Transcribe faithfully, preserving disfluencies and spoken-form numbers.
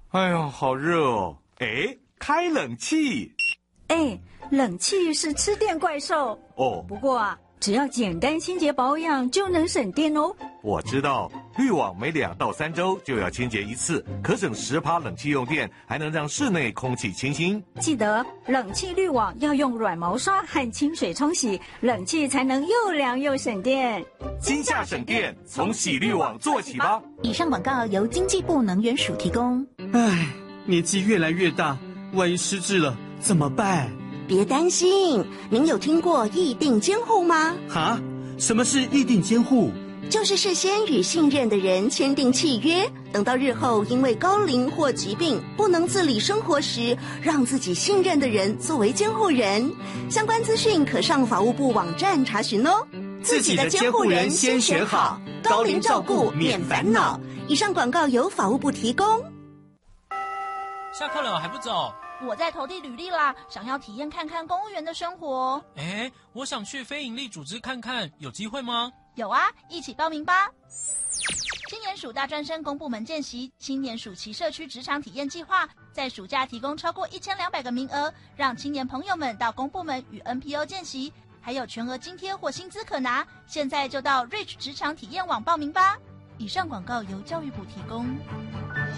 哎呀，好热哦！哎，开冷气。 哎，冷气是吃电怪兽哦。 不过啊，只要简单清洁保养就能省电哦。 我知道，滤网每两到三周就要清洁一次，可省十趴冷气用电，还能让室内空气清新。 记得冷气滤网要用软毛刷和清水冲洗，冷气才能又凉又省电。 今夏省电，从洗滤网做起吧。 以上广告由经济部能源署提供。 唉，年纪越来越大，万一失智了怎么办？ 别担心，您有听过议定监护吗？ 哈？什么是议定监护？ 就是事先与信任的人签订契约，等到日后因为高龄或疾病不能自理生活时，让自己信任的人作为监护人。相关资讯可上法务部网站查询哦。 自己的监护人先选好，高龄照顾免烦恼。 以上广告由法务部提供。 下课了还不走？ 我在投递履历啦，想要体验看看公务员的生活。 哎，我想去非营利组织看看，有机会吗？ 有啊，一起报名吧！青年署大专生公部门见习，青年暑期社区职场体验计划，在暑假提供超过一千两百个名额，让青年朋友们到公部门与 N P O 见习，还有全额津贴或薪资可拿。现在就到 Reach 职场体验网报名吧！以上广告由教育部提供。